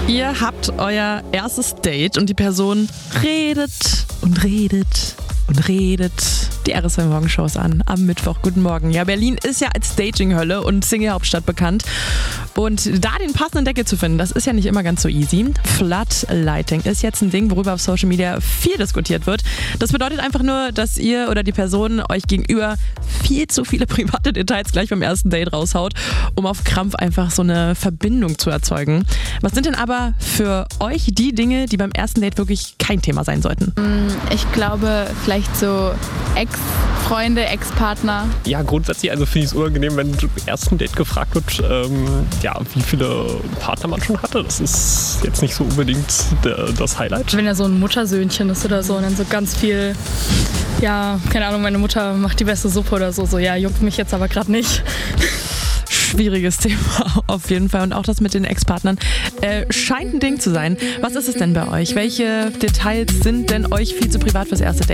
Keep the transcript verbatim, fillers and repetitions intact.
Ihr habt euer erstes Date und die Person redet und redet und redet. Die R S zwei Morgenshow ist an am Mittwoch. Guten Morgen. Ja, Berlin ist ja als Dating-Hölle und Single-Hauptstadt bekannt. Und da den passenden Deckel zu finden, das ist ja nicht immer ganz so easy. Floodlighting ist jetzt ein Ding, worüber auf Social Media viel diskutiert wird. Das bedeutet einfach nur, dass ihr oder die Person euch gegenüber viel zu viele private Details gleich beim ersten Date raushaut, um auf Krampf einfach so eine Verbindung zu erzeugen. Was sind denn aber für euch die Dinge, die beim ersten Date wirklich kein Thema sein sollten? Ich glaube, vielleicht so Ex-Freunde, Ex-Partner. Ja, grundsätzlich also finde ich es unangenehm, wenn im ersten Date gefragt wird, ähm, ja, wie viele Partner man schon hatte. Das ist jetzt nicht so unbedingt der, das Highlight. Wenn er so ein Muttersöhnchen ist oder so und dann so ganz viel, ja, keine Ahnung, meine Mutter macht die beste Suppe oder so, so ja, juckt mich jetzt aber gerade nicht. Schwieriges Thema auf jeden Fall und auch das mit den Ex-Partnern äh, scheint ein Ding zu sein. Was ist es denn bei euch? Welche Details sind denn euch viel zu privat fürs erste Date?